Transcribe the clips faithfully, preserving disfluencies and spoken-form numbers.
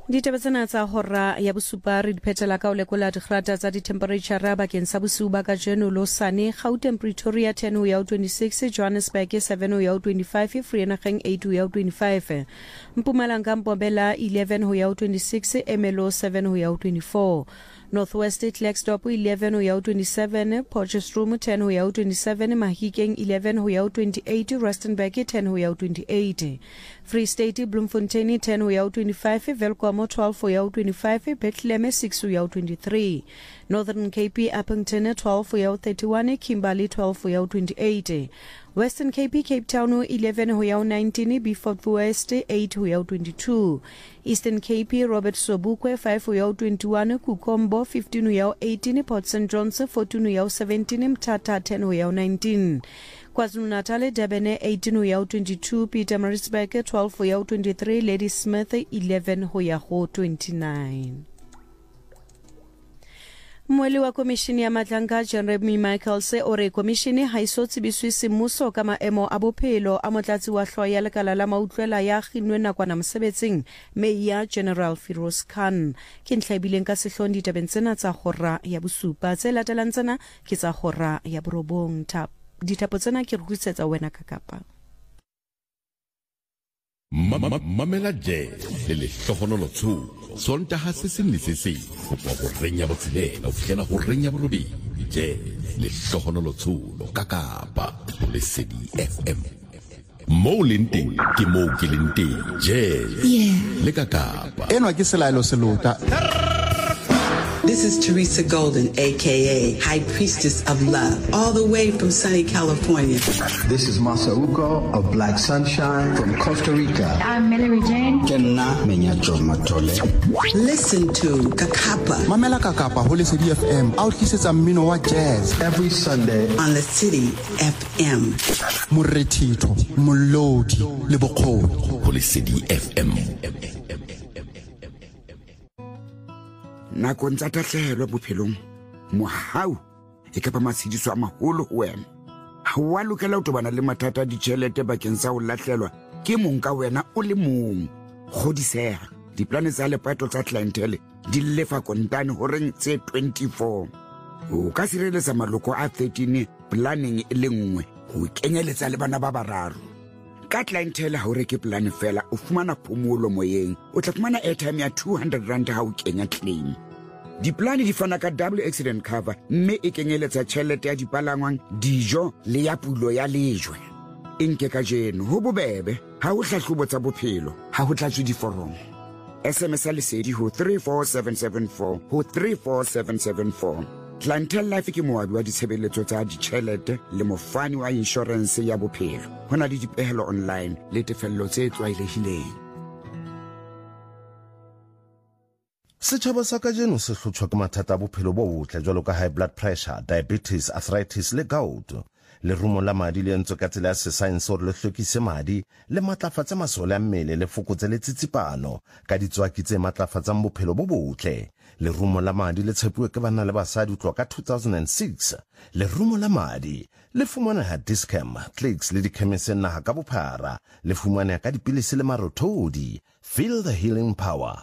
Ditaba tsena tsa hora ya bosupa re diphethela ka o lekola digrata tsa ditemperature bakeng sa bosiu ba ka jeno lo sane Gauteng Pretoria ten ho ya twenty-six, Johannesburg seven ho ya twenty-five, Vereeniging eight ho ya twenty-five, Mpumalanga Mbombela eleven ho ya twenty-six, Emelo seven ho ya twenty-four, Northwest Klerksdorp eleven ho ya twenty-seven, Potchefstroom ten ho ya twenty-seven, Mahikeng eleven ho ya twenty-eight, Rustenburg ten ho ya twenty-eight, Free State Bloemfontein ten ho ya twenty-five, Welkom twelve ho ya twenty-five, Bethlehem six ho ya twenty-three, Northern Cape Appington twelve ho ya thirty-one, Kimberley twelve ho ya twenty-eight, Western Cape Cape Town eleven ho ya nineteen, Beaufort West eight ho ya twenty-two, Eastern Cape Robert Sobukwe five ho ya twenty-one, Kukombo fifteen ho ya eighteen, Port Saint John's fourteen ho ya seventeen, Mthatha ten ho ya nineteen, KwaZulu-Natal Durban eighteen ho ya twenty-two, Pietermaritzburg twelve ho ya twenty-three, Ladysmith eleven ho ya twenty-nine. Mweli wa komishini ya Matlanga Jeremy Michaels o re komishini ha iso tsebiswe semmuso ka maemo a bophelo a motlatsi wa hlooho ya lekala la mautlwela ya kginnwe nakwana mosebetsing Meya General Firoz Khan. Ke ntlhabileng ka sehlong ditabeng tsena tsa hora ya bosupa tse latelang tsena ke tsa hora ya borobong. Tap ditapo tsena ke re rusetsa wena ka kapa Mamela je le le hlohonolo tsu sonta ha se seng le se seng go go renya botshelela o fihlela go renya borobi je le hlohonolo tsu lo ka kapa le Lesedi F M mo lenteng ke mo ke lenteng je le ka kapa enwa ke selaelo selota. This is Teresa Golden, a k a. High Priestess of Love, all the way from sunny California. This is Masauko of Black Sunshine from Costa Rica. I'm Mallory Jane. Kenna Menyacho Matole. Listen to Kakapa. Mamela Kakapa, Holy City F M, out kisses a mino wa jazz. Every Sunday on the City F M. Muretito, Mulodi, Liboko. Holy City F M. Nako ntse tatlhelwa bophelong mohau e ka ba matshidiso a maholo ho wena ha wa lokela ho tobana le mathata a ditjhelete bakeng sa ho lahlelwa ke mong ka wena o le mong godiseha diplane tsa lepato tsa clientele di lefa kontane ho reng tse twenty-four o ka sireletsa maloko a thirteen planning e le nngwe ho kenyeletsa le bana ba bararo ka clientele ha o reke plan fela o fumana phomolo moyeng o tla fumana airtime ya two hundred rand ha o kenya claim. Diplane di fana ka double accident cover mme e kenyeletsa tjhelete ya dipalangwang dijo le ya pulo ya lejwe enke ka jeno ho bobebe ha o hlahlobo tsa bophelo ha ho tlatswe diforomo S M S Lesedi ho three four seven seven four ho three four seven seven four. Clientele Life ke moabi wa ditshebeletso tsa ditjhelete le mofani wa insurance ya bophelo hona le dipehelo online le tefello tse tlwaelehileng. Setjhaba sa kajeno se hlotshwa ke mathata a bophelo bo botle jwalo ka high blood pressure, diabetes, arthritis le gout. Lerumo la madi le entswe ka tsela ya sesaense hore le hlwekise madi le matlafatse masole a mmele le fokotse le tsitsipano ka ditswaki tse matlafatsang bophelo bo botle. Lerumo la madi le tshepuwe ke banna le basadi ho tloha ka two thousand six. Lerumo la madi le fumaneha Dischem, Clicks le dikhemiseng naha ka bophara. Le fumaneha ka dipilisi le marothodi. Feel the healing power.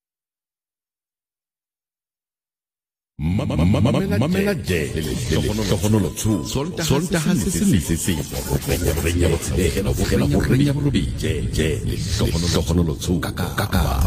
Mamela je le hlohonolo tsu sonta ha se seng le se seng go renya botshelela o fihlela go renya borobi je le hlohonolo tsu ka kapa